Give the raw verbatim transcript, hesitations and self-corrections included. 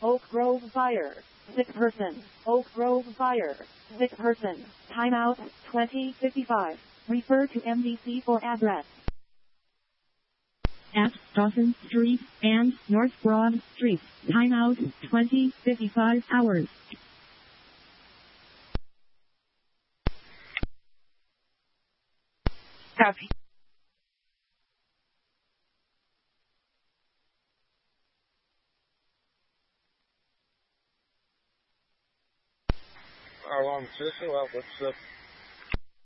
Oak Grove Fire. Sick person. Oak Grove Fire. Sick person. Timeout twenty fifty-five. Refer to M D C for address. At Dawson Street and North Broad Street. Timeout twenty fifty-five hours. Copy. Our long system, well, what's up?